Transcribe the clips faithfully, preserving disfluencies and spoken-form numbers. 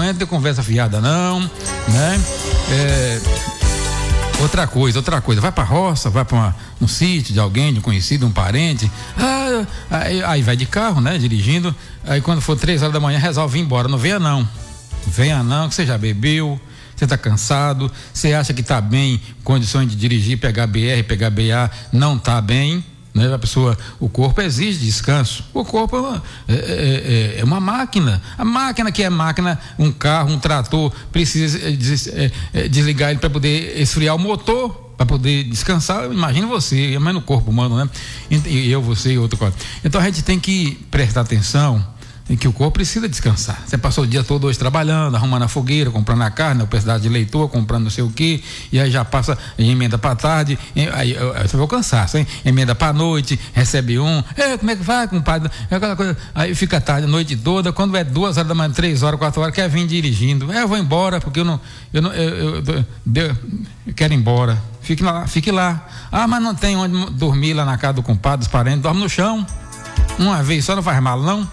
não tem conversa fiada não, né? É, outra coisa, outra coisa, vai pra roça, vai pra um sítio de alguém, de um conhecido, um parente, ah, aí, aí vai de carro, né? Dirigindo, aí quando for três horas da manhã resolve ir embora, não venha não, venha não, que você já bebeu, você tá cansado, você acha que tá bem, condições de dirigir, pegar B R, pegar B A, não tá bem, né? A pessoa, o corpo exige descanso, o corpo é, é, é, é uma máquina, a máquina que é máquina, um carro, um trator, precisa é, é, desligar ele para poder esfriar o motor, para poder descansar. Imagina você, mas no corpo humano, né? E eu, você e outro coisa. Então a gente tem que prestar atenção em que o corpo precisa descansar. Você passou o dia todo hoje trabalhando, arrumando a fogueira, comprando a carne, o pedaço de leitor, comprando não sei o quê, e aí já passa, emenda para tarde, aí você vai cansar, hein? Emenda para noite, recebe um, é, como é que vai, compadre? É aquela coisa, aí fica tarde, a noite toda, quando é duas horas da manhã, três horas, quatro horas, quer vir dirigindo, é, eu vou embora, porque eu não, eu não, eu, eu, eu, eu, eu quero ir embora, fique lá, fique lá, ah, mas não tem onde dormir lá na casa do compadre, dos parentes, dorme no chão, uma vez só, não faz mal não.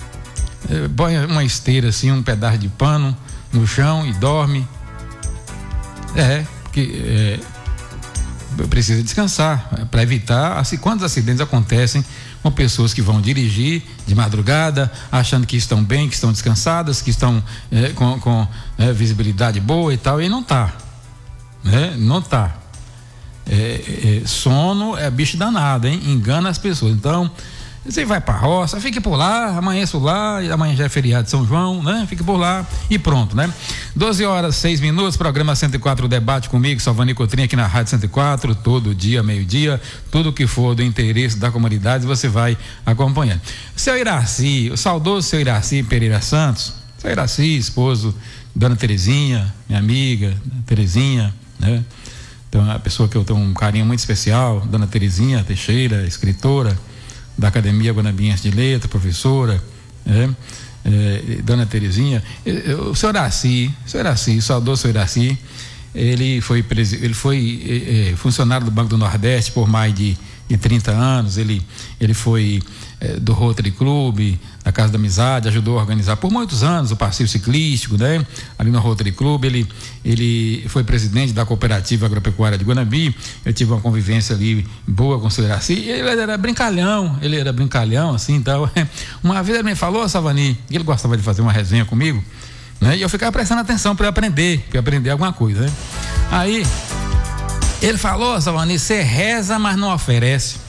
Põe uma esteira assim, um pedaço de pano no chão e dorme. É, porque é, precisa descansar para evitar, assim, quantos acidentes acontecem com pessoas que vão dirigir de madrugada, achando que estão bem, que estão descansadas, que estão é, com, com é, visibilidade boa e tal, e não tá, né? Não tá. É, é, sono é bicho danado, hein? Engana as pessoas. Então você vai pra roça, fique por lá, amanheço lá, amanhã já é feriado de São João, né? Fique por lá e pronto, né? doze horas, seis minutos, programa cento e quatro, debate comigo, Salvani Cotrim, aqui na Rádio cento e quatro, todo dia, meio-dia, tudo que for do interesse da comunidade, você vai acompanhando. Seu Iraci, o saudoso seu Iraci Pereira Santos, seu Iraci, esposo, dona Terezinha, minha amiga, Terezinha, né? Então, a pessoa que eu tenho um carinho muito especial, dona Terezinha Teixeira, escritora da Academia Guanabinense de Letras, professora, é, é, dona Terezinha, é, o senhor Iraci, o senhor Iraci, o saudoso senhor Iraci, ele foi, ele foi é, é, funcionário do Banco do Nordeste por mais de, de trinta anos, ele, ele foi é, do Rotary Club, da Casa da Amizade, ajudou a organizar por muitos anos o passeio ciclístico, né? Ali no Rotary Club, ele, ele foi presidente da Cooperativa Agropecuária de Guanabi, eu tive uma convivência ali boa com o senhor Iraci, ele era brincalhão, ele era brincalhão, assim, então, uma vez ele me falou, Savani, que ele gostava de fazer uma resenha comigo, né? E eu ficava prestando atenção para aprender, para aprender alguma coisa, né? Aí, ele falou, Savani, você reza, mas não oferece.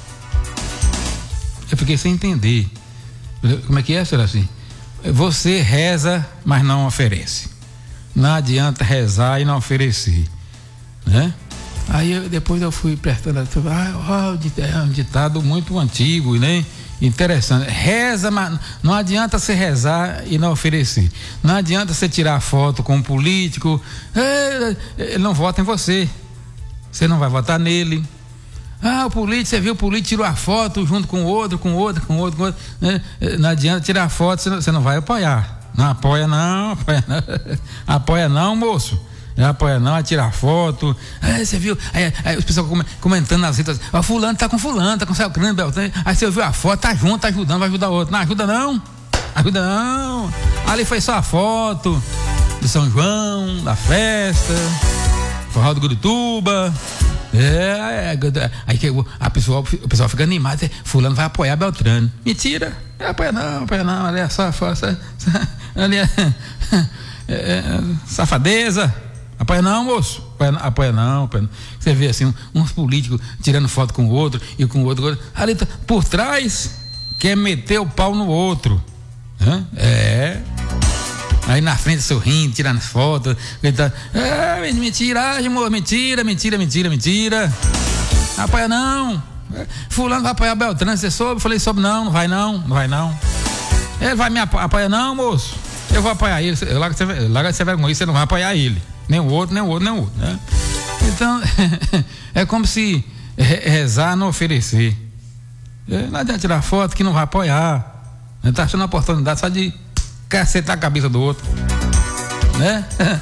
Eu fiquei sem entender. Como é que é, senhor? Assim, você reza, mas não oferece. Não adianta rezar e não oferecer, né? Aí eu, depois eu fui prestando atenção, ah, é um ditado muito antigo, né? Interessante. Reza, mas não adianta você rezar e não oferecer. Não adianta você tirar foto com um político, ele não vota em você. Você não vai votar nele. Ah, o político, você viu o político tirou a foto junto com o outro, com o outro, com o outro, com o outro, né? Não adianta tirar foto, você não, você não vai apoiar. Não apoia não, apoia não, apoia não, moço. Não apoia não, a tirar foto. Aí você viu, aí, aí os pessoal comentando nas redes, ó, fulano tá com fulano, tá com Celcrano, Beltrano. Aí você viu a foto, tá junto, tá ajudando, vai ajudar o outro. Não ajuda não, ajuda não. Ali foi só a foto de São João, da festa, forró do Gurituba. É, é, aí que a pessoa, o pessoal fica animado, fulano vai apoiar Beltrano. Mentira, não apoia não, apoia não, ali é só, só, só ali é, é, é safadeza, apoia não, moço, apoia, apoia não, apoia não. Você vê assim, uns políticos tirando foto com o outro e com o outro, ali tá, por trás quer meter o pau no outro, né? É. Aí na frente sorrindo, tirando fotos, tá, é, mentira, amor, mentira, mentira, mentira, mentira. Apoia não. Fulano vai apoiar Beltrano, você soube? Eu falei, soube não, não vai não, não vai não. Ele vai me apoiar, apoia não, moço. Eu vou apoiar ele, larga você, larga você vergonha, você não vai apoiar ele. Nem o outro, nem o outro, nem o outro, né? Então, é como se rezar não oferecer. Não adianta tirar foto que não vai apoiar. Tá achando a oportunidade só de cacetar a cabeça do outro, né?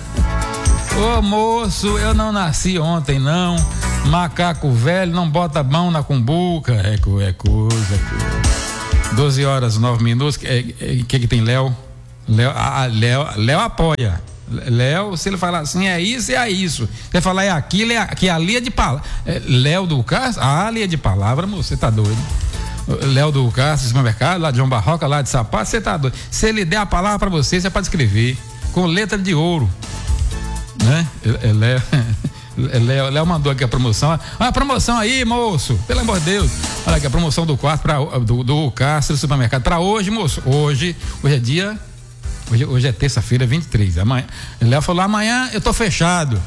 Ô moço, eu não nasci ontem não, macaco velho não bota mão na cumbuca, é, co, é coisa, é coisa. doze horas, nove minutos, o é, é, que que tem, Léo? Léo, a, a, Léo, Léo apoia. Léo, se ele falar assim, é isso, é isso. Se ele falar é aquilo, é aqui, a linha de palavra. É, Léo do Castro, a linha de palavra, moço, você tá doido. Léo do Castro, supermercado, lá de João Barroca, lá de Sapato, você tá doido. Se ele der a palavra pra você, você pode escrever. Com letra de ouro. Né? É, é Léo. Léo, Léo mandou aqui a promoção. Ah, promoção aí, moço. Pelo amor de Deus. Olha aqui, a promoção do quarto pra, do, do Castro supermercado. Pra hoje, moço. Hoje, hoje é dia. Hoje, hoje é terça-feira, vinte e três. Amanhã, Léo falou: amanhã eu tô fechado.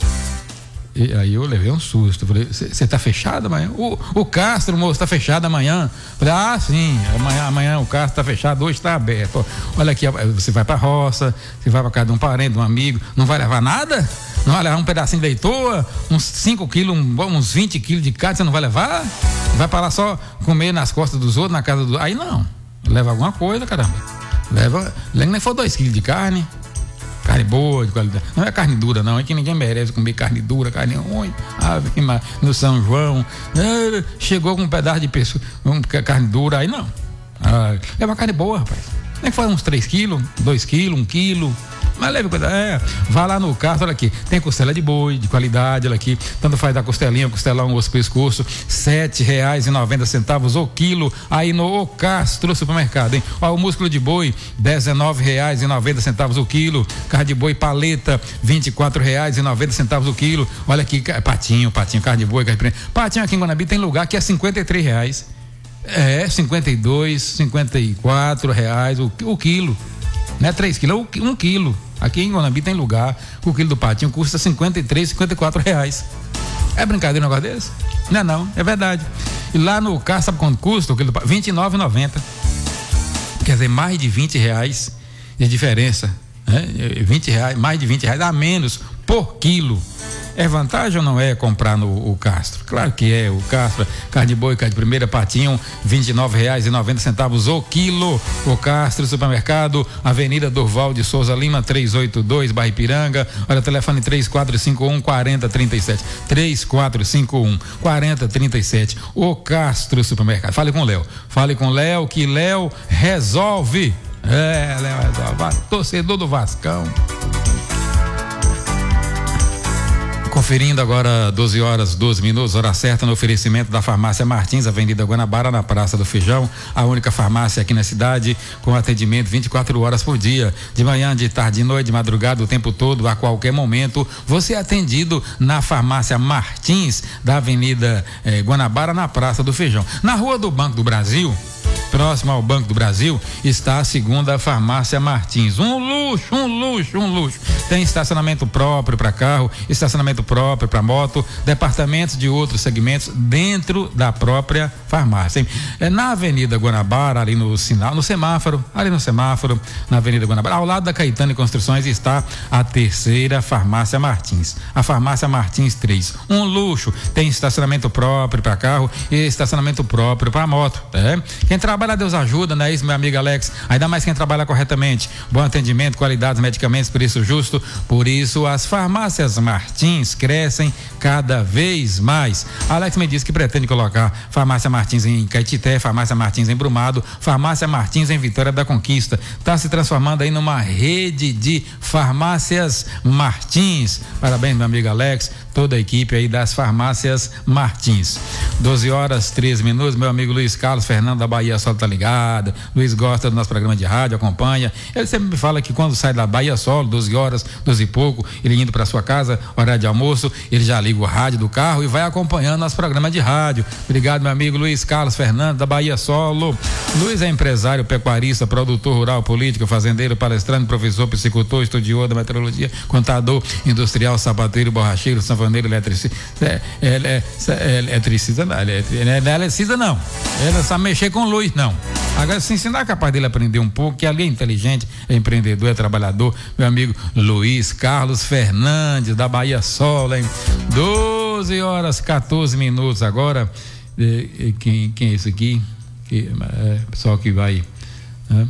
E aí eu levei um susto. Falei: você tá fechado amanhã? O, o Castro, moço, tá fechado amanhã. Falei: ah, sim, amanhã, amanhã o Castro tá fechado, hoje tá aberto. Olha aqui, você vai pra roça, você vai pra casa de um parente, de um amigo, não vai levar nada? Não vai levar um pedacinho de leitoa, uns cinco quilos, um, uns vinte quilos de carne, você não vai levar? Vai pra lá só comer nas costas dos outros, na casa do. Aí não, leva alguma coisa, caramba. Leva, nem for dois quilos de carne. Carne boa, de qualidade. Não é carne dura, não. É que ninguém merece comer carne dura, carne ruim. Ave, no São João. Ah, chegou com um pedaço de pessoa, um, carne dura, aí não. Ah, é uma carne boa, rapaz. Nem que for uns três quilos, dois quilos, um quilo. Mas leve coisa. É, vá lá no Castro, olha aqui. Tem costela de boi, de qualidade, olha aqui. Tanto faz da costelinha, costelão, osso, pescoço. Sete reais e noventa centavos o quilo. Aí no Castro supermercado, hein? Ó, o músculo de boi, dezenove reais e noventa centavos o quilo. Carne de boi paleta, vinte e quatro reais e noventa centavos o quilo. Olha aqui, patinho, patinho, carne de boi, carne de... Patinho aqui em Guanabi tem lugar que é cinquenta e três reais. É, cinquenta e dois, cinquenta e quatro reais o, o quilo. Não é três quilos, é um quilo. Aqui em Guanabi tem lugar, o quilo do patinho custa cinquenta e três, cinquenta e quatro reais. É brincadeira um negócio desse? Não é não, é verdade. E lá no Castro, sabe quanto custa o quilo do patinho? vinte e nove reais e noventa centavos. Quer dizer, mais de vinte reais de diferença. Né? vinte reais, mais de vinte reais a menos por quilo. É vantagem ou não é comprar no o Castro? Claro que é. O Castro, carne de boi, carne de primeira, patinho, vinte e nove reais e noventa centavos o quilo. O Castro supermercado, Avenida Durval de Souza Lima, trezentos e oitenta e dois, Bairro Ipiranga. Olha, telefone três quatro cinco um, quatro zero três sete. três quatro cinco um, quatro zero três sete. O Castro supermercado. Fale com o Léo. Fale com o Léo, que Léo resolve. É, Léo resolve. Torcedor do Vascão. Conferindo agora doze horas, doze minutos, hora certa, no oferecimento da Farmácia Martins, Avenida Guanabara, na Praça do Feijão, a única farmácia aqui na cidade com atendimento vinte e quatro horas por dia, de manhã, de tarde, de noite, de madrugada, o tempo todo, a qualquer momento, você é atendido na Farmácia Martins, da Avenida eh, Guanabara, na Praça do Feijão. Na Rua do Banco do Brasil, próximo ao Banco do Brasil, está a segunda Farmácia Martins. Um luxo, um luxo, um luxo. Tem estacionamento próprio para carro, estacionamento próprio para moto, departamentos de outros segmentos dentro da própria farmácia. Hein? É na Avenida Guanabara, ali no sinal, no semáforo, ali no semáforo, na Avenida Guanabara, ao lado da Caetano e Construções, está a terceira Farmácia Martins. A Farmácia Martins três. Um luxo. Tem estacionamento próprio para carro e estacionamento próprio para moto. É? Quem trabalha, Deus ajuda, não é isso, meu amigo Alex? Ainda mais quem trabalha corretamente. Bom atendimento, qualidade, medicamentos, preço justo. Por isso, as farmácias Martins crescem cada vez mais. Alex me disse que pretende colocar Farmácia Martins em Caetité, Farmácia Martins em Brumado, Farmácia Martins em Vitória da Conquista. Está se transformando aí numa rede de farmácias Martins. Parabéns, meu amigo Alex, toda a equipe aí das farmácias Martins. doze horas, treze minutos, meu amigo Luiz Carlos Fernando da Bahia Solo tá ligado. Luiz gosta do nosso programa de rádio, acompanha. Ele sempre me fala que quando sai da Bahia Solo, doze horas, doze e pouco, ele indo para sua casa, horário de almoço, ele já liga o rádio do carro e vai acompanhando nosso programa de rádio. Obrigado, meu amigo Luiz Carlos Fernando da Bahia Solo. Luiz é empresário, pecuarista, produtor rural, político, fazendeiro, palestrante, professor, psicultor, estudioso da meteorologia, contador, industrial, sapateiro, borracheiro, sanfoneiro, eletricista. É, é, é, é, eletricista não, ele é, não é eletricista não. Ele não sabe mexer com luz, não. Agora, se ensinar, é capaz dele aprender um pouco, que ali é inteligente, é empreendedor, é trabalhador. Meu amigo Luiz Carlos Fernandes, da Bahia Solo, hein? doze horas, quatorze minutos agora. É, é, quem, quem é esse aqui? Que, é, pessoal que vai. É,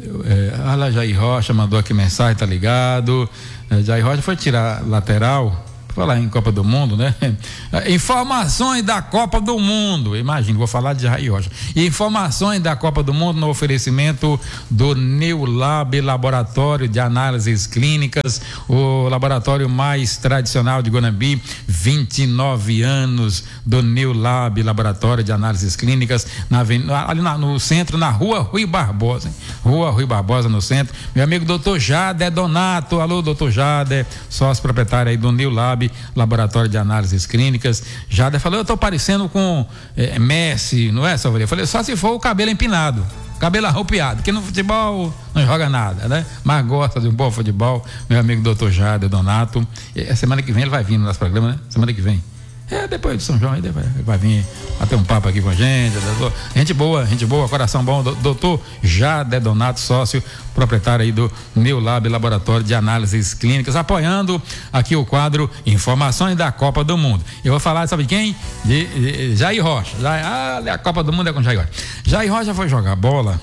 é, ah, lá, Jair Rocha mandou aqui mensagem, tá ligado? É, Jair Rocha foi tirar lateral falar em Copa do Mundo, né? Informações da Copa do Mundo. Imagina, vou falar de Jair Rocha. Informações da Copa do Mundo no oferecimento do Neulab Laboratório de Análises Clínicas, o laboratório mais tradicional de Guanambi, vinte e nove anos do Neulab Laboratório de Análises Clínicas, na, ali na, no centro, na rua Rui Barbosa, hein? Rua Rui Barbosa, no centro. Meu amigo doutor Jader Donato, alô doutor Jader, sócio proprietário aí do Neulab Laboratório de Análises Clínicas. Jader falou, eu tô parecendo com é, Messi, não é, Salvador? Eu falei, só se for o cabelo empinado, cabelo arrupiado, que no futebol não joga nada, né? Mas gosta de um bom futebol, meu amigo doutor Jader Donato. E, semana que vem ele vai vir no nosso programa, né? Semana que vem. É, depois de São João, ele vai, vai vir bater um papo aqui com a gente. Doutor. Gente boa, gente boa, coração bom. Doutor Jader Donato, sócio proprietário aí do Neulab Laboratório de Análises Clínicas, apoiando aqui o quadro Informações da Copa do Mundo. Eu vou falar, sabe de quem? De, de, de Jair Rocha. Jair, ah, a Copa do Mundo é com Jair Rocha. Jair Rocha foi jogar bola.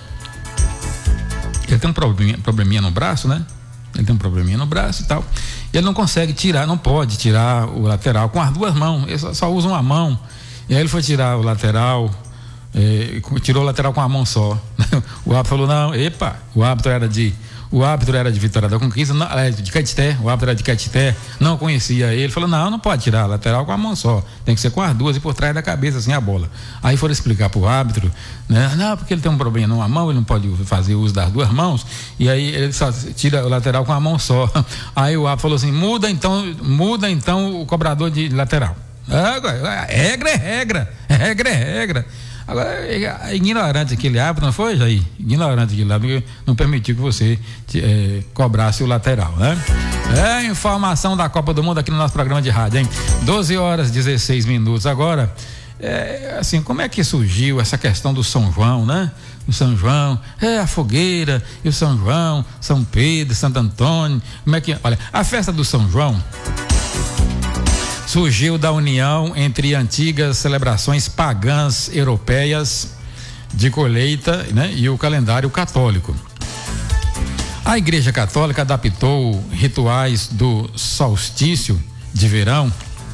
Ele tem um probleminha, probleminha no braço, né? Ele tem um probleminha no braço e tal. E ele não consegue tirar, não pode tirar o lateral com as duas mãos. Ele só, só usa uma mão. E aí ele foi tirar o lateral, eh, tirou o lateral com a mão só. O árbitro falou, não, epa, o árbitro era de. O árbitro era de Vitória da Conquista, não, de Caetité, o árbitro era de Caetité, não conhecia ele. Ele falou, não, não pode tirar a lateral com a mão só, tem que ser com as duas e por trás da cabeça, assim, a bola. Aí foram explicar pro árbitro, né? Não, porque ele tem um problema numa mão, ele não pode fazer uso das duas mãos, e aí ele só tira o lateral com a mão só. Aí o árbitro falou assim, muda então, muda então o cobrador de lateral. É, regra é regra, regra é regra. Agora, é ignorante aquele árbitro, não foi, Jair? Ignorante aquele árbitro, não permitiu que você é, cobrasse o lateral, né? É informação da Copa do Mundo aqui no nosso programa de rádio, hein? doze horas e dezesseis minutos. Agora, é, assim, como é que surgiu essa questão do São João, né? O São João, é a fogueira, e o São João, São Pedro, Santo Antônio, como é que, olha, a festa do São João surgiu da união entre antigas celebrações pagãs europeias de colheita, né, e o calendário católico. A Igreja Católica adaptou rituais do solstício de verão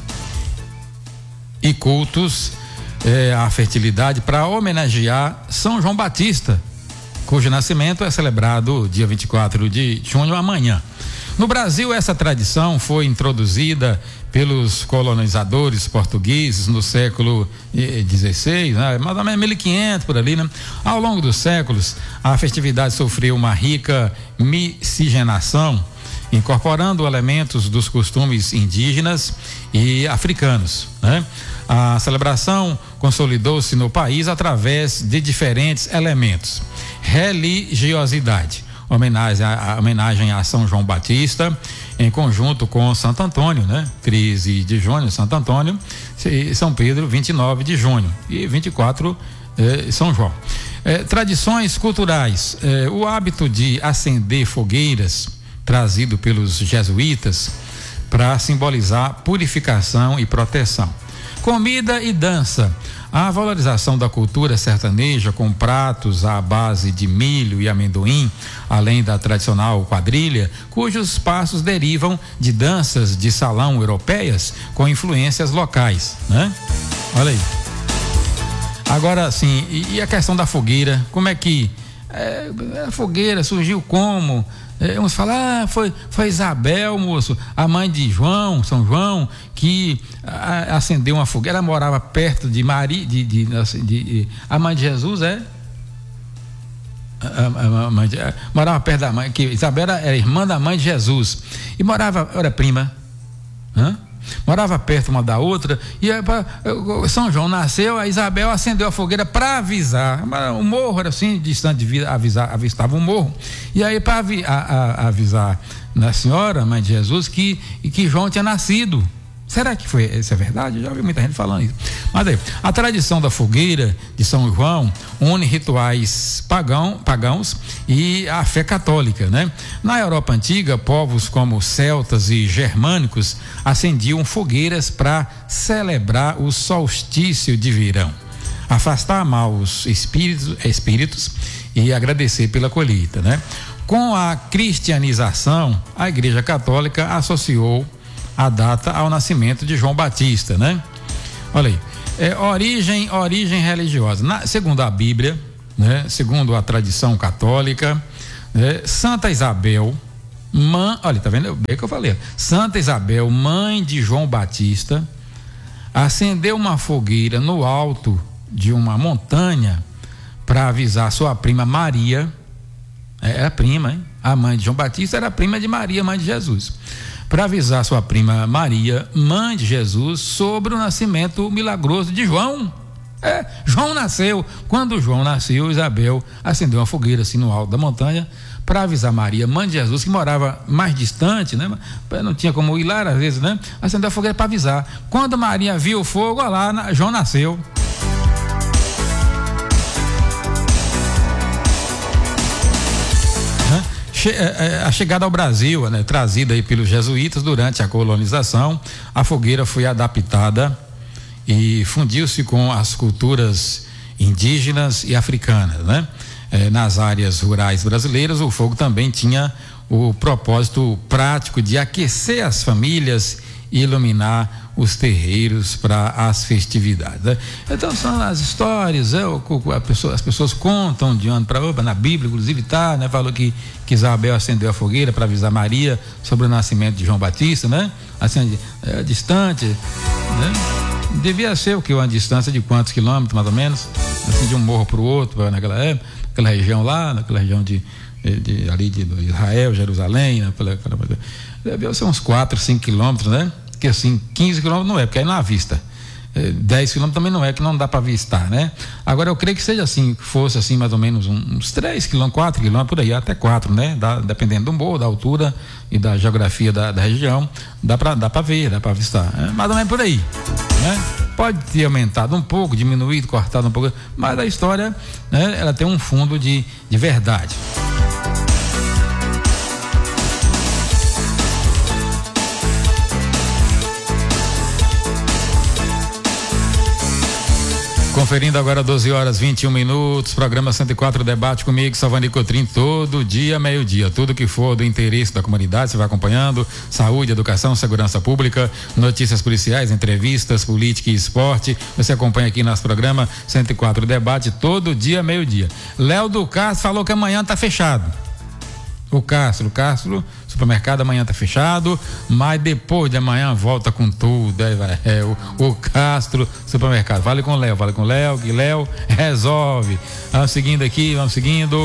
e cultos eh, à fertilidade para homenagear São João Batista, cujo nascimento é celebrado dia vinte e quatro de junho, amanhã. No Brasil, essa tradição foi introduzida pelos colonizadores portugueses no século dezesseis, né? Mais ou menos mil e quinhentos por ali, né? Ao longo dos séculos, a festividade sofreu uma rica miscigenação, incorporando elementos dos costumes indígenas e africanos, né? A celebração consolidou-se no país através de diferentes elementos: religiosidade, homenagem a, a homenagem a São João Batista, em conjunto com Santo Antônio, né? treze de junho, Santo Antônio, e São Pedro, vinte e nove de junho, e vinte e quatro, eh, São João. Eh, tradições culturais, eh, o hábito de acender fogueiras, trazido pelos jesuítas para simbolizar purificação e proteção. Comida e dança. A valorização da cultura sertaneja com pratos à base de milho e amendoim, além da tradicional quadrilha, cujos passos derivam de danças de salão europeias com influências locais, né? Olha aí. Agora, sim, e, e a questão da fogueira? Como é que é, a fogueira surgiu como? É, uns falam, ah, foi, foi Isabel, moço, a mãe de João, São João, que a, acendeu uma fogueira. Ela morava perto de Maria, de, de, de, de a mãe de Jesus, é? A, a, a mãe de, a, morava perto da mãe, que Isabel era, era irmã da mãe de Jesus, e morava, era prima, hã? Morava perto uma da outra, e São João nasceu, a Isabel acendeu a fogueira para avisar. O morro era assim, distante de vida, avisar, avistava o morro, e aí para avisar na senhora, mãe de Jesus, que, que João tinha nascido. Será que foi, isso é verdade? Eu já ouvi muita gente falando isso. Mas aí, a tradição da fogueira de São João une rituais pagão, pagãos e a fé católica, né? Na Europa antiga, povos como celtas e germânicos acendiam fogueiras para celebrar o solstício de verão, afastar maus espíritos, espíritos e agradecer pela colheita, né? Com a cristianização, a Igreja Católica associou a data ao nascimento de João Batista, né? Olha aí, é, origem, origem religiosa. Na, segundo a Bíblia, né? Segundo a tradição católica, né? Santa Isabel, mãe, olha, tá vendo? Bem que eu falei. Santa Isabel, mãe de João Batista, acendeu uma fogueira no alto de uma montanha para avisar sua prima Maria. É a prima, hein? A mãe de João Batista era a prima de Maria, mãe de Jesus. Para avisar sua prima Maria, mãe de Jesus, sobre o nascimento milagroso de João. É, João nasceu. Quando João nasceu, Isabel acendeu uma fogueira assim no alto da montanha para avisar Maria, mãe de Jesus, que morava mais distante, né? Não tinha como ir lá às vezes, né? Acendeu a fogueira para avisar. Quando Maria viu o fogo, olha lá, João nasceu. A chegada ao Brasil, né, trazida aí pelos jesuítas durante a colonização, a fogueira foi adaptada e fundiu-se com as culturas indígenas e africanas, né? É, nas áreas rurais brasileiras, o fogo também tinha o propósito prático de aquecer as famílias e iluminar os terreiros para as festividades, né? Então são as histórias, é, a pessoa, as pessoas contam de ano para outro, na Bíblia inclusive tá, né? Falou que, que Isabel acendeu a fogueira para avisar Maria sobre o nascimento de João Batista, né? Assim, é, distante, né? Devia ser o que? Uma distância de quantos quilômetros mais ou menos, assim, de um morro para o outro, naquela época, naquela região lá, naquela região de, de, de ali de Israel, Jerusalém, né? Devia ser uns quatro, cinco quilômetros, né? Que assim, quinze quilômetros não é, porque aí não há vista. É, dez quilômetros também não é, que não dá para avistar, né? Agora eu creio que seja assim, que fosse assim mais ou menos uns três quilômetros, quatro quilômetros, por aí, até quatro, né? Dá, dependendo do morro, da altura e da geografia da, da região, dá para dá para ver, dá para avistar. É, mais ou menos por aí, né? Pode ter aumentado um pouco, diminuído, cortado um pouco, mas a história, né, ela tem um fundo de, de verdade. Conferindo agora doze horas vinte e um minutos, programa cento e quatro debate comigo, Salvani Cotrim, todo dia, meio-dia, tudo que for do interesse da comunidade, você vai acompanhando, saúde, educação, segurança pública, notícias policiais, entrevistas, política e esporte, você acompanha aqui nosso programa cento e quatro debate, todo dia, meio-dia. Léo do Castro falou que amanhã tá fechado. O Castro, o Castro, supermercado amanhã tá fechado, mas depois de amanhã volta com tudo. Aí vai, é, o, o Castro, supermercado. Fale com o Léo, fale com o Léo, que Léo resolve. Vamos seguindo aqui, vamos seguindo.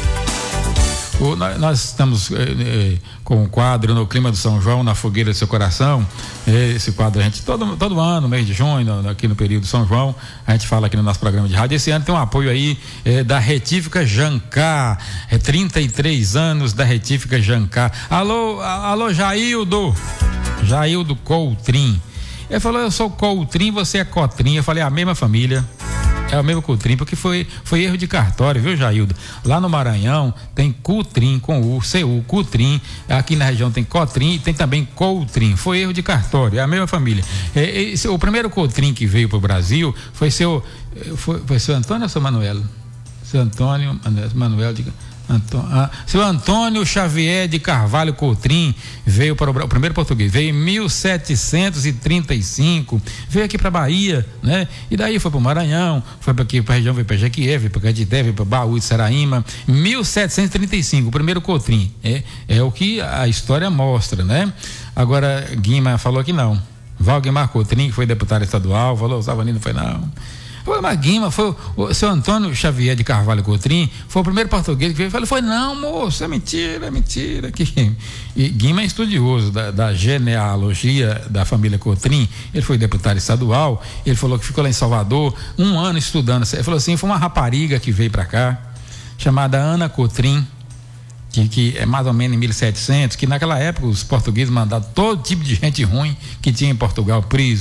O, nós, nós estamos eh, eh, com um quadro no clima do São João, na fogueira do seu coração. Esse quadro a gente, todo, todo ano, mês de junho, no, aqui no período do São João, a gente fala aqui no nosso programa de rádio. Esse ano tem um apoio aí eh, da Retífica Jancar, é trinta e três anos da Retífica Jancar. Alô, alô, Jaildo, Jaildo Coutrim. Ele falou, eu sou Coutrim, você é Cotrim. Eu falei, a mesma família. É o mesmo Coutrim, porque foi, foi erro de cartório, viu, Jaildo? Lá no Maranhão tem Coutrim com U, C U, Coutrim. Aqui na região tem Cotrim e tem também Coutrim. Foi erro de cartório, é a mesma família. É, esse, o primeiro Coutrim que veio para o Brasil foi seu, foi, foi seu Antônio ou seu Manuel? Seu Antônio, Manuel de... Antônio, ah, seu Antônio Xavier de Carvalho Coutrim veio para o, o primeiro português, veio em mil setecentos e trinta e cinco, veio aqui para Bahia, né? E daí foi para o Maranhão, foi para aqui para a região, veio para Jequié, veio para Cadité, veio para Baú de Saraíma, mil setecentos e trinta e cinco, o primeiro Coutrim, é, é o que a história mostra, né? Agora Guima falou que não, Valdemar Coutrim, que foi deputado estadual, falou, o Salvanino foi não. Foi uma Guima, foi o, o seu Antônio Xavier de Carvalho Coutrim, foi o primeiro português que veio e falou, foi não, moço, é mentira, é mentira. Que... E Guima é estudioso da, da genealogia da família Coutrim, ele foi deputado estadual, ele falou que ficou lá em Salvador um ano estudando, ele falou assim, foi uma rapariga que veio para cá, chamada Ana Coutrim, Que, que é mais ou menos em mil e setecentos, que naquela época os portugueses mandaram todo tipo de gente ruim que tinha em Portugal, Priso,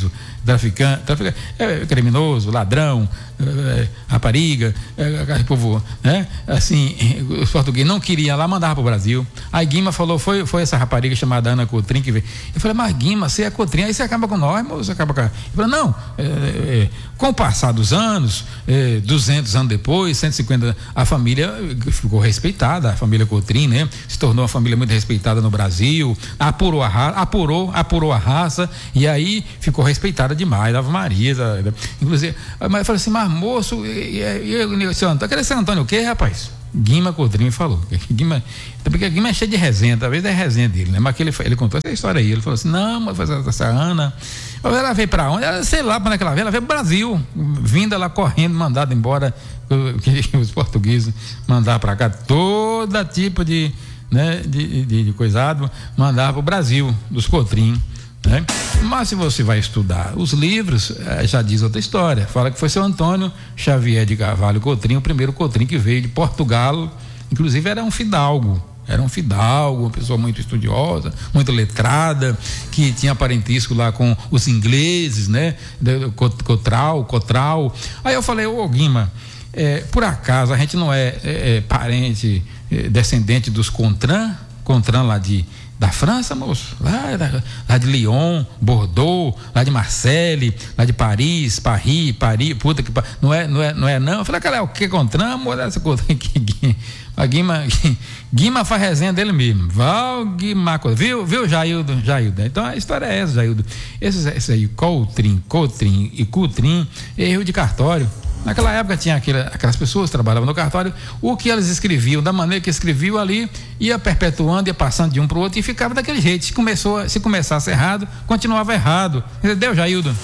traficante, traficante é, criminoso, ladrão, é, rapariga, é, povo, né? Assim, os portugueses não queriam lá, mandar para o Brasil. Aí Guima falou, foi, foi essa rapariga chamada Ana Cotrim que veio. Eu falei, mas Guima, você é Cotrim, aí você acaba com nós, moço, você acaba com. Ele falou, não, é, é, com o passar dos anos, é, duzentos anos depois, cento e cinquenta, a família ficou respeitada, a família Cotrim, né? Se tornou uma família muito respeitada no Brasil, apurou a raça, apurou, apurou a raça, e aí ficou respeitada demais, Ave Maria, inclusive, mas eu falei assim, mas moço, e, e, e, seu Antônio, aquele seu Antônio o quê, rapaz? Guima Cotrim falou, Guima, porque Guima é cheio de resenha, talvez é resenha dele, né? Mas que ele, ele contou essa história aí, ele falou assim, não, mas essa Ana, ela veio pra onde? Ela, sei lá para onde é que ela veio, ela veio pro Brasil, vinda lá correndo, mandada embora, que os portugueses mandaram para cá todo tipo de, né, de, de, de coisado, mandaram pro Brasil, dos Cotrim, né? Mas se você vai estudar os livros, já diz outra história, fala que foi seu Antônio Xavier de Carvalho Cotrim, o primeiro Cotrim que veio de Portugal, inclusive era um fidalgo, era um fidalgo, uma pessoa muito estudiosa, muito letrada, que tinha parentesco lá com os ingleses, né? Cotral, Cotral. Aí eu falei, ô Guima, é, por acaso a gente não é, é, é parente, é, descendente dos Contran, Contran lá de da França, moço, lá, lá de Lyon, Bordeaux, lá de Marseille, lá de Paris, Paris, Paris, puta que não é, não é, não é não. Eu falei, cara, é o que encontramos? Olha essa coisa aqui, a Guima, Guima faz resenha dele mesmo. Val Guima, viu, viu, Jaildo, Jaildo. Então a história é essa, Jaildo. Esse, esse aí, Cotrim, Cotrim e Cotrim, erro de cartório. Naquela época tinha aquele, aquelas pessoas que trabalhavam no cartório, o que elas escreviam, da maneira que escreviam ali, ia perpetuando, ia passando de um para o outro e ficava daquele jeito. Se, começou, se começasse errado, continuava errado. Entendeu, Jaildo?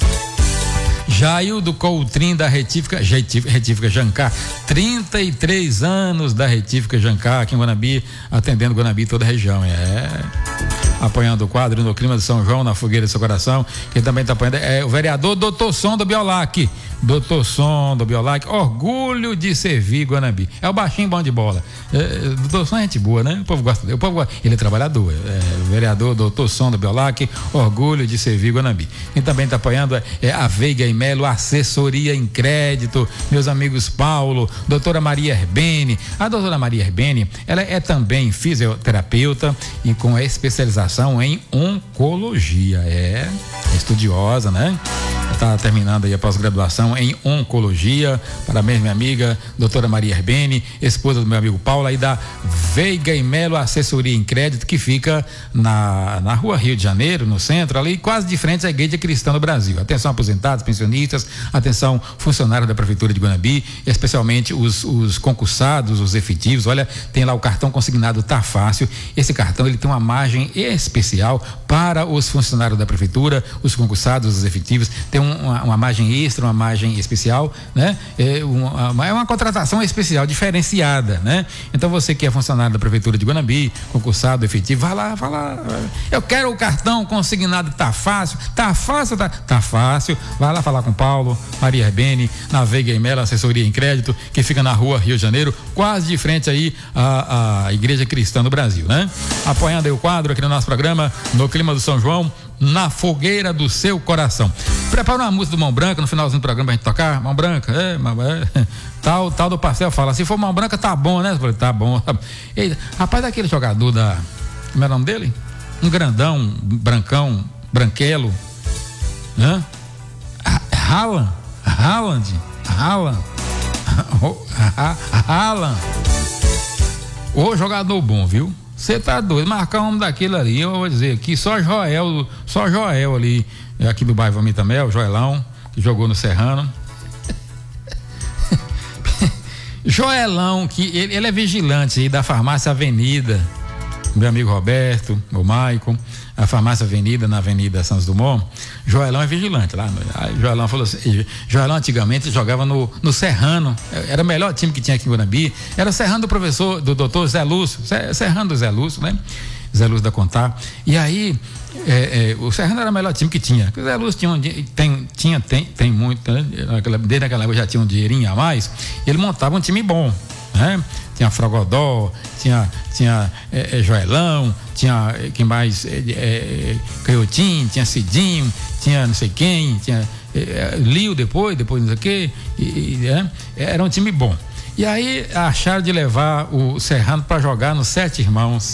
Jaildo Cotrim da Retífica, Retífica Jancar, trinta e três anos da Retífica Jancar, aqui em Guanabi, atendendo Guanabi toda a região. É. Apoiando o quadro no clima de São João, na fogueira do seu coração. Quem também está apoiando é o vereador doutor Som do Biolac. doutor Som do Biolac, orgulho de servir Guanabi. É o baixinho bom de bola. É, doutor Som é gente boa, né? O povo gosta dele. O povo gosta. Ele é trabalhador. É, o vereador doutor Som do Biolac, orgulho de servir Guanabi. Quem também está apoiando é, é a Veiga e Melo, assessoria em crédito. Meus amigos Paulo, doutora Maria Herbene. A doutora Maria Herbene, ela é também fisioterapeuta e com especialização em oncologia, é estudiosa, né? Está terminando aí a pós-graduação em oncologia. Parabéns, minha amiga, doutora Maria Herbene, esposa do meu amigo Paulo, aí da Veiga e Melo Assessoria em Crédito, que fica na, na rua Rio de Janeiro, no centro, ali quase de frente à Igreja Cristã do Brasil. Atenção aposentados, pensionistas, atenção funcionários da Prefeitura de Guanabi, especialmente os, os concursados, os efetivos. Olha, tem lá o cartão consignado Tá Fácil. Esse cartão, ele tem uma margem especial para os funcionários da Prefeitura, os concursados, os efetivos. Tem um Uma, uma margem extra, uma margem especial, né? É uma, é uma contratação especial, diferenciada, né? Então você que é funcionário da Prefeitura de Guanabi, concursado, efetivo, vai lá, vai lá. Eu quero o cartão consignado, tá fácil, tá fácil, tá, tá fácil. Vai lá falar com Paulo, Maria Herbene, na Veiga e Melo, assessoria em crédito, que fica na rua Rio de Janeiro, quase de frente aí à, à Igreja Cristã do Brasil, né? Apoiando aí o quadro aqui no nosso programa, no clima do São João, na fogueira do seu coração. Prepara uma música do Mão Branca no finalzinho do programa pra gente tocar. Mão Branca, é, é. Tal, tal do Pastel fala, se for Mão Branca tá bom, né? Eu falei, tá bom. Tá bom. Ei, rapaz, daquele jogador da, como é o nome dele? Um grandão, um brancão, branquelo, né? Haaland, Haaland, Haaland, Haaland. Ô jogador bom, viu? Você tá doido, marcar um homem daquele ali, eu vou dizer aqui, só Joel, só Joel ali, aqui do bairro Vamitamel, Joelão, que jogou no Serrano. Joelão, que ele, ele é vigilante aí da Farmácia Avenida, meu amigo Roberto, o Maicon, a Farmácia Avenida, na Avenida Santos Dumont. Joelão é vigilante lá. Aí Joelão falou assim, Joelão antigamente jogava no, no Serrano, era o melhor time que tinha aqui em Guanabi, era o Serrano do professor, do doutor Zé Lúcio, Serrano do Zé Lúcio, né? Zé Lúcio da Contar. E aí, é, é, o Serrano era o melhor time que tinha. O Zé Lúcio tinha, um, tem, tinha tem, tem muito, né? Desde aquela época já tinha um dinheirinho a mais, ele montava um time bom. né? Tinha Frogodó, tinha, tinha é, é, Joelão, tinha é, quem mais, é, é, Creotim, tinha Cidinho, tinha não sei quem, tinha é, Lio depois, depois não sei o quê, e, e, é, era um time bom. E aí acharam de levar o Serrano para jogar no Sete Irmãos.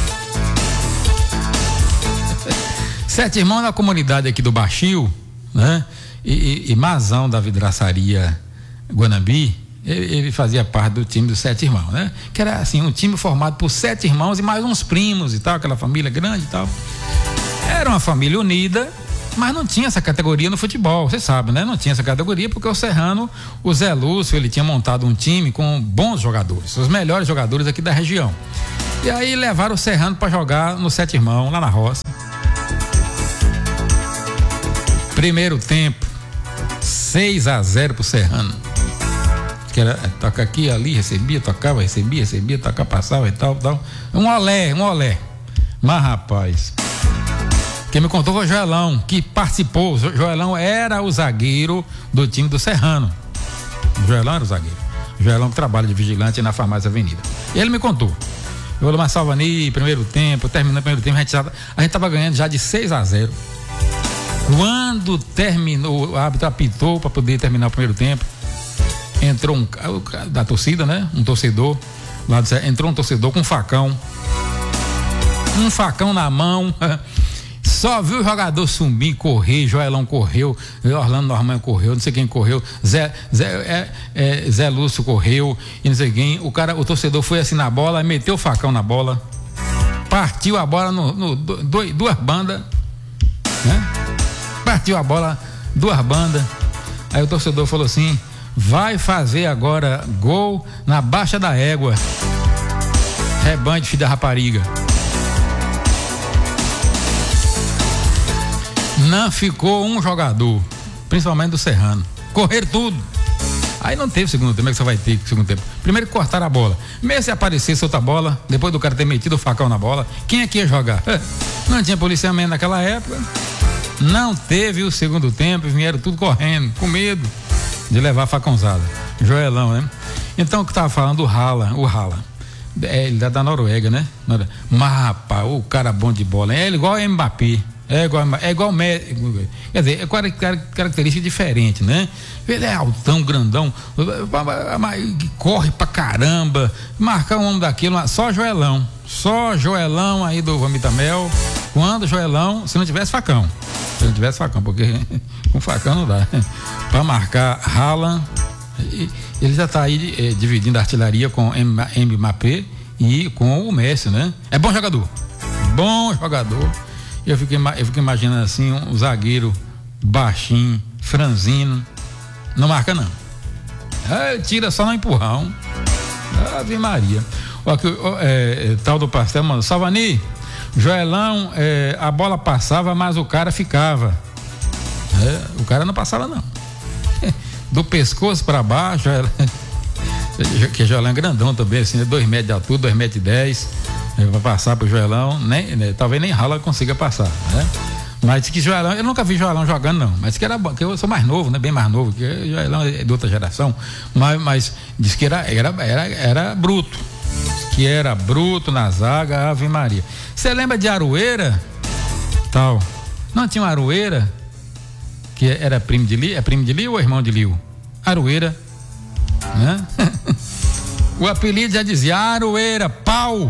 Sete Irmãos na comunidade aqui do Baixio, né? E, e, e Mazão da vidraçaria Guanambi, ele, ele fazia parte do time dos Sete Irmãos, né? Que era assim, um time formado por sete irmãos e mais uns primos e tal, aquela família grande e tal. Era uma família unida, mas não tinha essa categoria no futebol, você sabe, né? Não tinha essa categoria porque o Serrano, o Zé Lúcio, ele tinha montado um time com bons jogadores, os melhores jogadores aqui da região. E aí levaram o Serrano para jogar no Sete Irmãos, lá na roça. Primeiro tempo, seis a zero pro Serrano. Que era toca aqui, ali, recebia, tocava, recebia, recebia, tocava, passava e tal, tal. Um olé, um olé. Mas, rapaz, quem me contou foi o Joelão, que participou. O Joelão era o zagueiro do time do Serrano. O Joelão era o zagueiro. O Joelão que trabalha de vigilante na Farmácia Avenida. E ele me contou. Eu falei, mas Salvani, primeiro tempo, terminando o primeiro tempo, a gente, já, a gente tava ganhando já de seis a zero. Quando terminou, o árbitro apitou para poder terminar o primeiro tempo, entrou um da torcida, né? Um torcedor, lá do, entrou um torcedor com um facão, um facão na mão, só viu o jogador sumir, correr, Joelão correu, Orlando Norman correu, não sei quem correu, Zé, Zé, é, é, Zé Lúcio correu, e não sei quem, o cara, o torcedor foi assim na bola, meteu o facão na bola, partiu a bola no, no dois, duas bandas, né? Partiu a bola, duas bandas. Aí o torcedor falou assim: vai fazer agora gol na Baixa da Égua. Rebanho de filho da rapariga. Não ficou um jogador, principalmente do Serrano. Correram tudo. Aí não teve segundo tempo. Como é que você vai ter segundo tempo? Primeiro cortaram a bola. Mesmo se aparecesse outra bola, depois do cara ter metido o facão na bola, quem é que ia jogar? Não tinha policiamento naquela época. Não teve o segundo tempo, vieram tudo correndo, com medo de levar a facãozada. Joelão, né? Então o que tava falando, o Rala, o Rala, é, ele é da Noruega, né? Mas rapaz, o cara bom de bola, é igual o Mbappé, é igual, é igual, quer dizer, é característica diferente, né? Ele é altão, grandão, corre pra caramba, marcar um homem daquilo, só Joelão, só Joelão aí do Vamitamel, quando Joelão, se não tivesse facão. Se não tivesse facão, porque com facão não dá. Para marcar Haaland, ele já está aí é, dividindo a artilharia com Mbappé e com o Messi, né? É bom jogador, bom jogador. Eu fico, eu fico imaginando assim, um zagueiro baixinho, franzino, não marca não. É, tira só no empurrão. Ave Maria. Ó, que, ó, é, tal do pastel, mano. Salvani, Joelão, é, a bola passava, mas o cara ficava. É, o cara não passava, não. Do pescoço para baixo, era, que Joelão é grandão também, assim, né? Dois metros de altura, dois metros e dez. É, vai passar pro Joelão, nem, né? Talvez nem Rala consiga passar, né? Mas que Joelão, eu nunca vi Joelão jogando, não. Mas que era bom, que eu sou mais novo, né? Bem mais novo, que Joelão é de outra geração. Mas, mas disse que era, era, era, era bruto. Que era bruto na zaga, Ave Maria. Você lembra de Aroeira? Tal. Não tinha uma Aroeira? Que era primo de Lio? É primo de Lio ou irmão de Lio? Aroeira. Né? O apelido já dizia Aroeira, pau.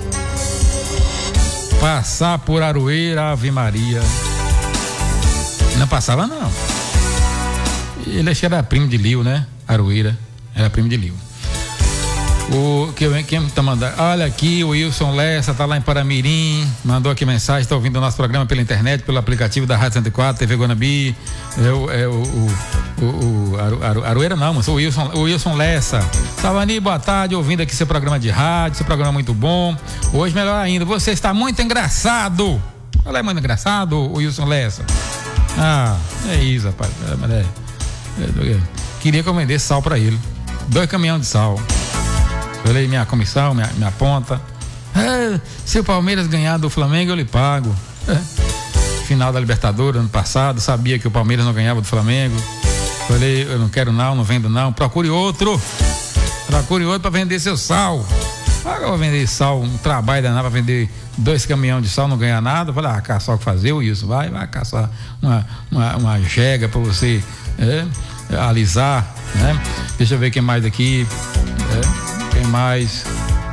Passar por Aroeira, Ave Maria. Não passava, não. Ele acho que era primo de Lio, né? Aroeira. Era primo de Lio. O que quem tá mandando? Olha aqui, o Wilson Lessa tá lá em Paramirim, mandou aqui mensagem, tá ouvindo o nosso programa pela internet, pelo aplicativo da Rádio cento e quatro, T V Guanambi. É o, é o, o, o, o Aru, Aru, Aroeira não, mas o Wilson, o Wilson Lessa. Salvani, boa tarde, ouvindo aqui seu programa de rádio, seu programa muito bom. Hoje melhor ainda, você está muito engraçado. Olha, é muito engraçado, o Wilson Lessa. Ah, é isso, rapaz. É, é, é, queria que eu vendesse sal pra ele. Dois caminhões de sal. Falei, minha comissão, minha, minha ponta. É, se o Palmeiras ganhar do Flamengo, eu lhe pago. É. Final da Libertadores, ano passado, sabia que o Palmeiras não ganhava do Flamengo. Falei, eu não quero não, não vendo não, procure outro. procure outro para vender seu sal. Agora eu vou vender sal, um trabalho danado para vender dois caminhões de sal, não ganhar nada. Eu falei, ah, caçar o que fazer, isso, vai, vai caçar uma, uma, uma jega para você é, alisar, né? Deixa eu ver quem mais aqui. É, quem mais?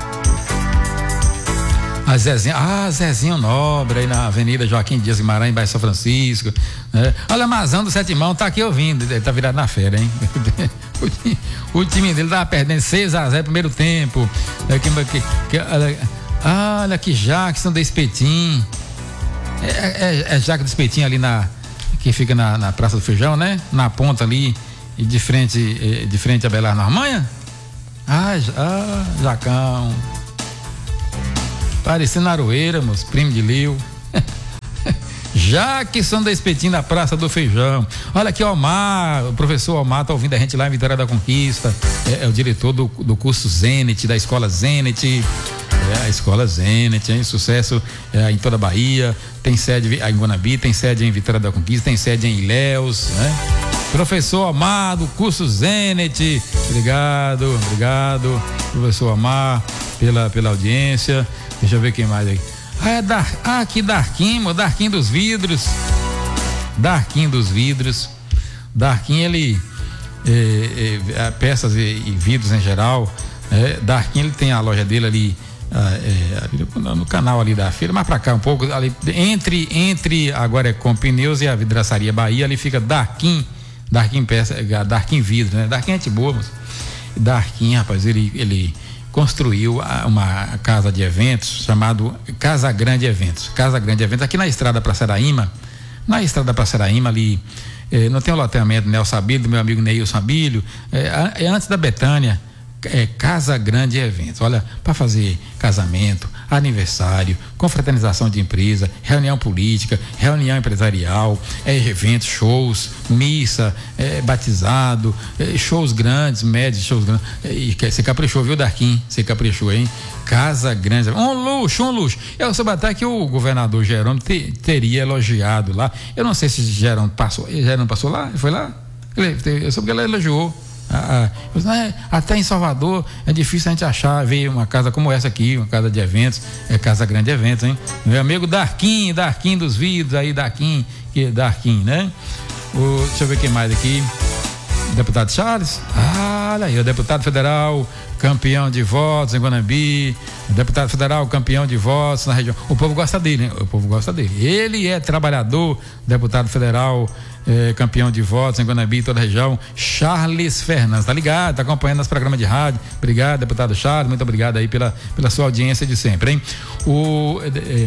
A Zezinho, ah, Zezinho Nobre, aí na Avenida Joaquim Dias Guimarães, bairro São Francisco, né? Olha, Amazão do Sétimão tá aqui ouvindo, ele tá virado na fera, hein? O time dele tava perdendo seis a zero primeiro tempo. Que, que, que, olha, olha que Jackson do Espetim. É, é, é Jackson do Espetim ali na. Que fica na, na Praça do Feijão, né? Na ponta ali, e de frente, de frente a Belar Normanha. Ah, ah, Jacão. Parecendo Aroeira, moço, primo de Lio. Jackson da Espetim da Praça do Feijão. Olha aqui, Omar, o professor Omar tá ouvindo a gente lá em Vitória da Conquista. É, é o diretor do, do curso Zenit, da escola Zenit. É a escola Zenit, hein? Sucesso é, em toda a Bahia. Tem sede em Guanabi, tem sede em Vitória da Conquista, tem sede em Ilhéus, né? Professor Omar do curso Zenit. Obrigado, obrigado, professor Omar, pela, pela audiência. Deixa eu ver quem mais aí. Ah, é Dar... ah, aqui Darquinho, Darquinho dos Vidros. Darquinho dos Vidros. Darquinho, ele. É, é, peças e, e vidros em geral. É, Darquinho, ele tem a loja dele ali, é, ali no, no canal ali da feira, mais pra cá um pouco. Ali, entre, entre agora é com pneus e a vidraçaria Bahia, ali fica Darquinho. Darquinho peça, Darquinho Vidro, né? Darquinho é gente boa, mas Darquinho, rapaz, ele. ele construiu uma casa de eventos chamado Casa Grande Eventos. Casa Grande Eventos, aqui na estrada para Saraíma, na estrada para Saraíma ali, eh, não tem o loteamento Nelson Abílio, do meu amigo Neilson Abílio, é eh, antes da Betânia, é Casa Grande Eventos. Olha, para fazer casamento, aniversário, confraternização de empresa, reunião política, reunião empresarial, é, eventos, shows, missa, é, batizado, é, shows grandes, médios, shows grandes. E você caprichou, viu, Darquim? Você caprichou, hein? Casa Grande, um luxo, um luxo. Eu soube até que o governador Jerônimo te, teria elogiado lá. Eu não sei se Jerônimo passou, Jerônimo passou lá, foi lá? Ele, eu soube que ele elogiou. Ah, ah, até em Salvador é difícil a gente achar, ver uma casa como essa aqui, uma casa de eventos, é Casa Grande Eventos, hein? Meu amigo Darquim, Darquim dos Vidros aí, Darquim, que Darquim, né? O, deixa eu ver quem mais aqui. Deputado Charles, ah, olha aí, o deputado federal, campeão de votos em Guanabi, deputado federal, campeão de votos na região. O povo gosta dele, né? O povo gosta dele. Ele é trabalhador, deputado federal, é, campeão de votos em Guanabi e toda a região, Charles Fernandes, tá ligado, tá acompanhando os programas de rádio. Obrigado, deputado Charles, muito obrigado aí pela, pela sua audiência de sempre, hein? O, é,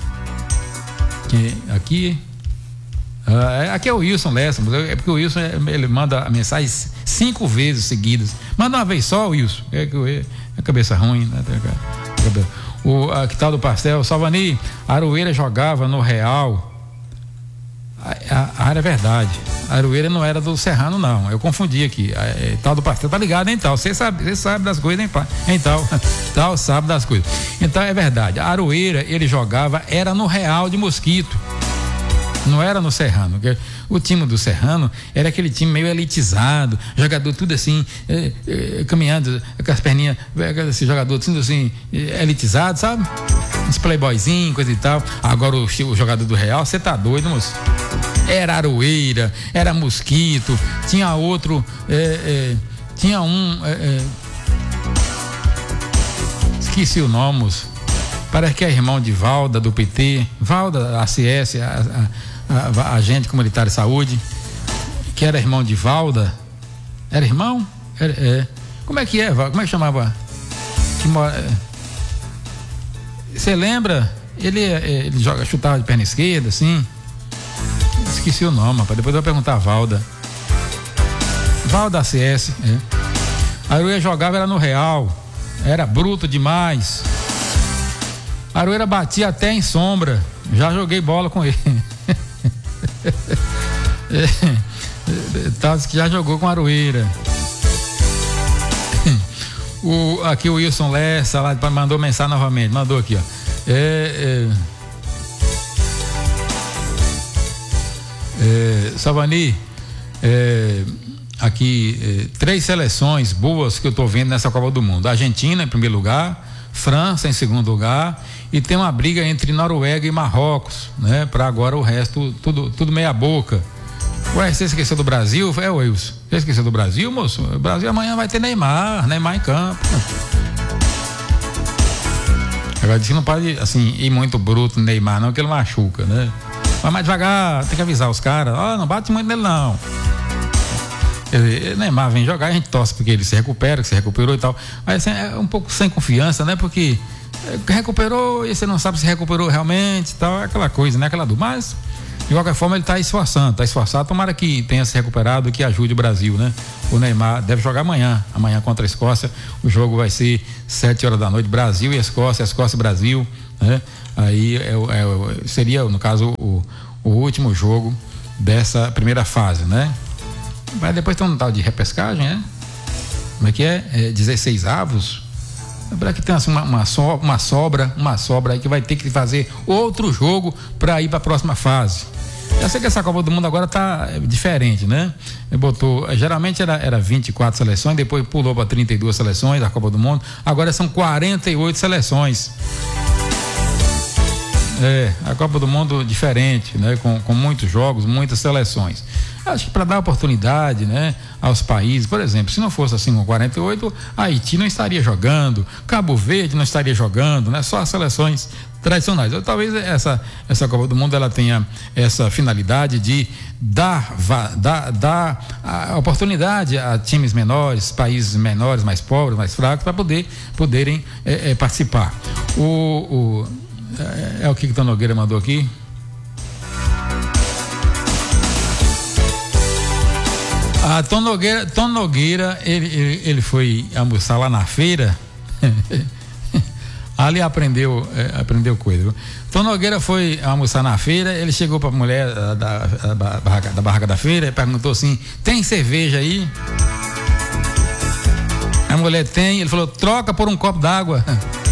é, aqui... Uh, aqui é o Wilson Lessa, é porque o Wilson ele manda a mensagem cinco vezes seguidas. Manda uma vez só, Wilson. É que é, é cabeça ruim, né? O a, que tal do pastel? Salvani, Aroeira jogava no Real. A, a, a área é verdade. A Aroeira não era do Serrano, não. Eu confundi aqui. A, a, tal do pastel, tá ligado, hein, tal? Você sabe, você sabe das coisas, hein, pai? Hein, tal? Tal sabe das coisas. Então é verdade. A Aroeira, ele jogava, era no Real de Mosquito. Não era no Serrano. O time do Serrano era aquele time meio elitizado, jogador tudo assim, é, é, caminhando com as perninhas, esse jogador tudo assim, é, elitizado, sabe? Uns playboyzinhos, coisa e tal. Agora o, o jogador do Real, você tá doido, moço? Era Aroeira, era Mosquito, tinha outro, é, é, tinha um, é, é, esqueci o nome, moço. Parece que é irmão de Valda, do P T, Valda, A C S, a, a A, a agente comunitário de saúde, que era irmão de Valda. Era irmão? Era, é. Como é que é, Valda? Como é que chamava? Você é, lembra? Ele, é, ele joga, chutava de perna esquerda, assim. Esqueci o nome, rapaz. Depois eu vou perguntar a Valda. Valda A C S, é. Aroeira jogava, era no Real. Era bruto demais. Aroeira batia até em sombra. Já joguei bola com ele. Tal que já jogou com Aroeira. O, aqui o Wilson Lessa lá mandou mensagem novamente, mandou aqui, ó. É, é, é, Salvani, é, aqui eh, três seleções boas que eu estou vendo nessa Copa do Mundo. Argentina em primeiro lugar, França em segundo lugar, e tem uma briga entre Noruega e Marrocos, né? Para agora o resto tudo tudo meia boca. Ué, você esqueceu do Brasil? É, Wilson, você esqueceu do Brasil, moço? O Brasil amanhã vai ter Neymar, Neymar em campo. Agora disse que não pode, assim, ir muito bruto no Neymar, não, que ele machuca, né? Vai mais devagar, tem que avisar os caras, ó, oh, não bate muito nele, não. Ele, Neymar vem jogar, a gente torce porque ele se recupera, que se recuperou e tal, mas assim, é um pouco sem confiança, né? Porque recuperou e você não sabe se recuperou realmente e tal, é aquela coisa, né? Aquela do, mas de qualquer forma ele está esforçando, está esforçado, tomara que tenha se recuperado e que ajude o Brasil, né? O Neymar deve jogar amanhã, amanhã contra a Escócia, o jogo vai ser sete horas da noite, Brasil e Escócia, Escócia e Brasil, né? Aí é, é, seria, no caso, o, o último jogo dessa primeira fase, né? Mas depois tem um tal de repescagem, né? Como é que é? é dezesseis avos. Lembra que tem assim, uma, uma, so, uma sobra, uma sobra aí que vai ter que fazer outro jogo para ir para a próxima fase. Eu sei que essa Copa do Mundo agora tá diferente, né? Botou, geralmente era, era vinte e quatro seleções, depois pulou para trinta e duas seleções da Copa do Mundo, agora são quarenta e oito seleções. É, a Copa do Mundo diferente, né? Com, com muitos jogos, muitas seleções. Acho que para dar oportunidade, né, aos países, por exemplo, se não fosse assim com quarenta e oito, Haiti não estaria jogando, Cabo Verde não estaria jogando, né? Só as seleções tradicionais. Eu, talvez essa essa Copa do Mundo ela tenha essa finalidade de dar dar, dar a oportunidade a times menores, países menores, mais pobres, mais fracos, para poder poderem é, é, participar. O, o é, é o que que o Tom Nogueira mandou aqui. A Tom Nogueira, Tom Nogueira ele, ele, ele foi almoçar lá na feira. Ali aprendeu, é, aprendeu coisa. Tom Nogueira foi almoçar na feira, ele chegou para a mulher da, da, da, barraca, da barraca da feira e perguntou assim: tem cerveja aí? A mulher tem, ele falou: troca por um copo d'água.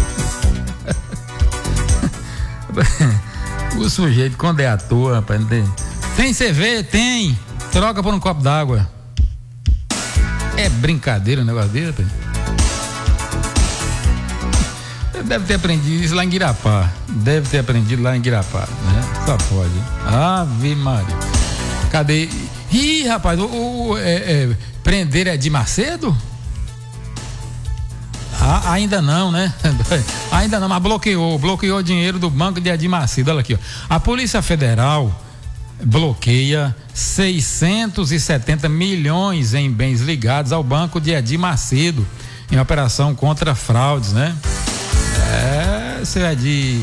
O sujeito, quando é à toa, rapaz, não tem. Tem cerveja? Tem. Troca por um copo d'água. É brincadeira o negócio dele, rapaz. Deve ter aprendido isso lá em Guirapá. Deve ter aprendido lá em Guirapá, né? Só pode. Ave Maria. Cadê? Ih, rapaz, o, o é, é, prender é de Macedo? Ah, ainda não, né? Ainda não, mas bloqueou, bloqueou o dinheiro do banco de Edir Macedo. Olha aqui, ó. A Polícia Federal bloqueia seiscentos e setenta milhões em bens ligados ao banco de Edir Macedo em operação contra fraudes, né? É, seu Edir.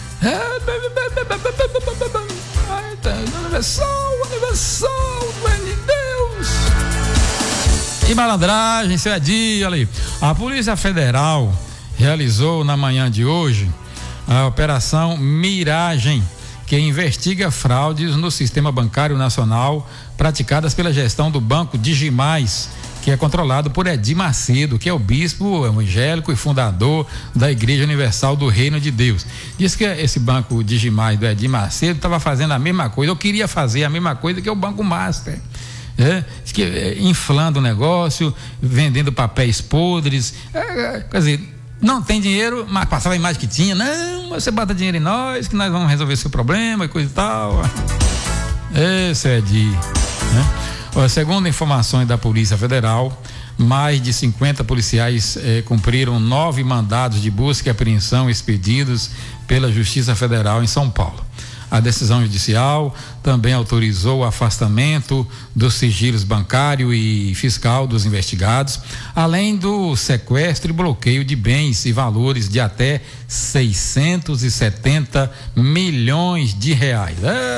Universal, universal, de Deus. E malandragem, seu Edir, olha aí. A Polícia Federal realizou na manhã de hoje a operação Miragem, que investiga fraudes no sistema bancário nacional praticadas pela gestão do Banco Digimais, que é controlado por Edir Macedo, que é o bispo evangélico e fundador da Igreja Universal do Reino de Deus. Diz que esse Banco Digimais do Edir Macedo estava fazendo a mesma coisa, eu queria fazer a mesma coisa que o Banco Master. É, que, é, inflando o negócio, vendendo papéis podres, é, quer dizer, não tem dinheiro, mas passava a imagem que tinha. Não, você bota dinheiro em nós, que nós vamos resolver seu problema e coisa e tal. Esse é de, né? Segundo informações da Polícia Federal, mais de cinquenta policiais eh, cumpriram nove mandados de busca e apreensão expedidos pela Justiça Federal em São Paulo. A decisão judicial também autorizou o afastamento dos sigilos bancário e fiscal dos investigados, além do sequestro e bloqueio de bens e valores de até seiscentos e setenta milhões de reais.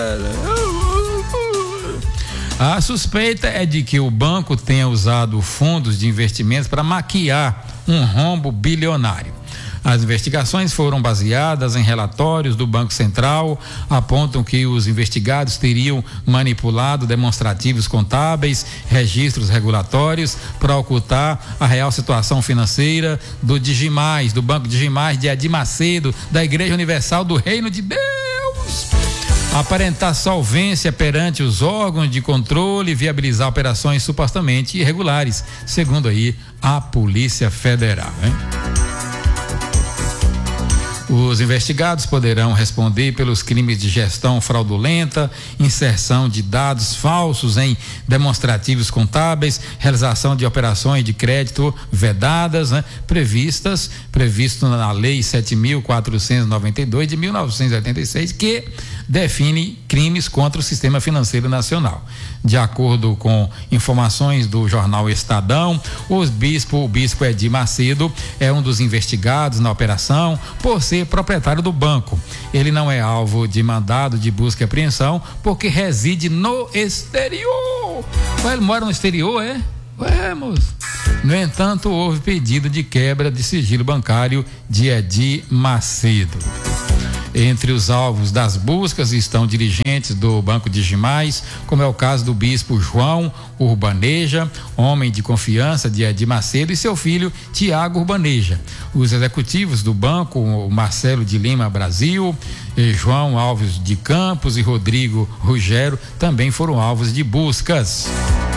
A suspeita é de que o banco tenha usado fundos de investimentos para maquiar um rombo bilionário. As investigações foram baseadas em relatórios do Banco Central, apontam que os investigados teriam manipulado demonstrativos contábeis, registros regulatórios para ocultar a real situação financeira do Digimais, do Banco Digimais de Edir Macedo, da Igreja Universal do Reino de Deus. Aparentar solvência perante os órgãos de controle e viabilizar operações supostamente irregulares, segundo aí a Polícia Federal, hein? Os investigados poderão responder pelos crimes de gestão fraudulenta, inserção de dados falsos em demonstrativos contábeis, realização de operações de crédito vedadas, né, previstas, previsto na Lei sete mil quatrocentos e noventa e dois de mil novecentos e oitenta e seis, que define crimes contra o sistema financeiro nacional. De acordo com informações do jornal Estadão, os bispo, o bispo Edir Macedo é um dos investigados na operação por ser proprietário do banco. Ele não é alvo de mandado de busca e apreensão porque reside no exterior. Ué, ele mora no exterior, é? Ué, moço. No entanto, houve pedido de quebra de sigilo bancário de Edir Macedo. Entre os alvos das buscas estão dirigentes do Banco Digimais, como é o caso do bispo João Urbaneja, homem de confiança de Edir Macedo, e seu filho Tiago Urbaneja. Os executivos do banco, o Marcelo de Lima Brasil, João Alves de Campos e Rodrigo Rugero, também foram alvos de buscas.